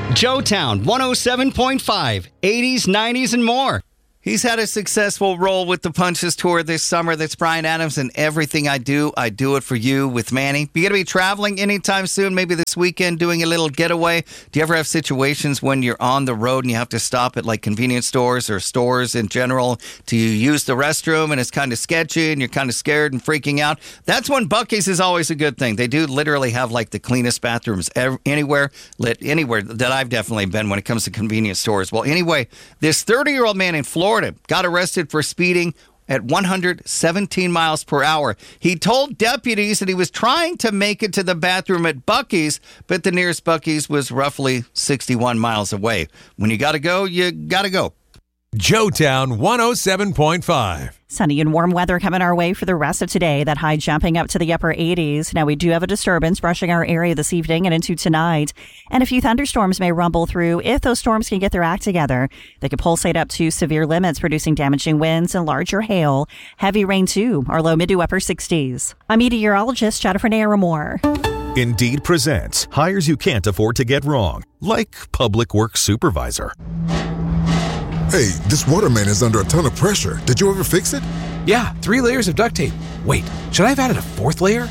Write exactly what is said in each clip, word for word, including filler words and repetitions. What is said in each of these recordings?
Joetown one oh seven point five, eighties, nineties, and more. He's had a successful role with the Punches Tour this summer. That's Bryan Adams, and everything I do, I do it for you with Manny. You going to be traveling anytime soon, maybe this weekend, doing a little getaway? Do you ever have situations when you're on the road and you have to stop at like convenience stores or stores in general to use the restroom and it's kind of sketchy and you're kind of scared and freaking out? That's when Buc-ee's is always a good thing. They do literally have like the cleanest bathrooms ever, anywhere, lit, anywhere that I've definitely been when it comes to convenience stores. Well, anyway, this thirty-year-old man in Florida got arrested for speeding at one hundred seventeen miles per hour. He told deputies that he was trying to make it to the bathroom at Buc-ee's, but the nearest Buc-ee's was roughly sixty-one miles away. When you got to go, you got to go. Joetown one oh seven point five. Sunny and warm weather coming our way for the rest of today. That high jumping up to the upper eighties. Now, we do have a disturbance brushing our area this evening and into tonight. And a few thunderstorms may rumble through. If those storms can get their act together, they could pulsate up to severe limits, producing damaging winds and larger hail. Heavy rain, too. Our low mid to upper sixties. I'm meteorologist Jennifer Naramore. Indeed presents hires you can't afford to get wrong, like public works supervisor. Hey, this waterman is under a ton of pressure. Did you ever fix it? Yeah, three layers of duct tape. Wait, should I have added a fourth layer?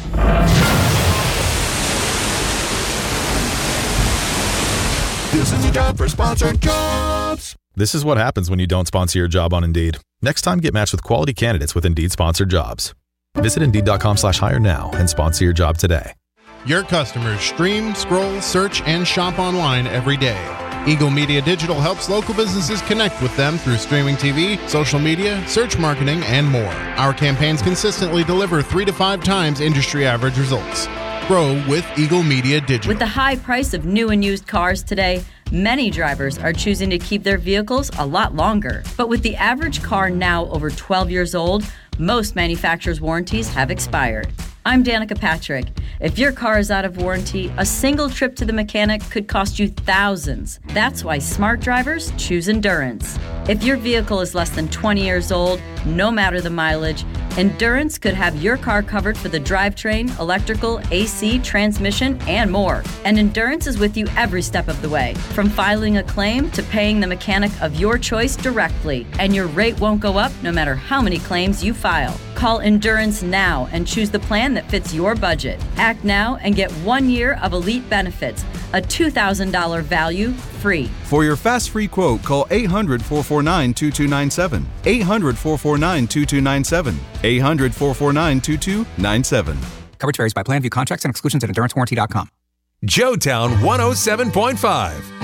This is a job for Sponsored Jobs. This is what happens when you don't sponsor your job on Indeed. Next time, get matched with quality candidates with Indeed sponsored jobs. Visit Indeed.com slash hire now and sponsor your job today. Your customers stream, scroll, search, and shop online every day. Eagle Media Digital helps local businesses connect with them through streaming T V, social media, search marketing, and more. Our campaigns consistently deliver three to five times industry average results. Grow with Eagle Media Digital. With the high price of new and used cars today, many drivers are choosing to keep their vehicles a lot longer. But with the average car now over twelve years old, most manufacturers' warranties have expired. I'm Danica Patrick. If your car is out of warranty, a single trip to the mechanic could cost you thousands. That's why smart drivers choose Endurance. If your vehicle is less than twenty years old, no matter the mileage, Endurance could have your car covered for the drivetrain, electrical, A C, transmission, and more. And Endurance is with you every step of the way, from filing a claim to paying the mechanic of your choice directly. And your rate won't go up no matter how many claims you file. Call Endurance now and choose the plan that fits your budget. Act now and get one year of elite benefits, a two thousand dollars value free. For your fast free quote, call eight hundred, four four nine, two two nine seven. eight hundred, four four nine, two two nine seven. eight hundred, four four nine, two two nine seven. Coverage varies by plan. View contracts and exclusions at endurance warranty dot com. Joetown one oh seven point five.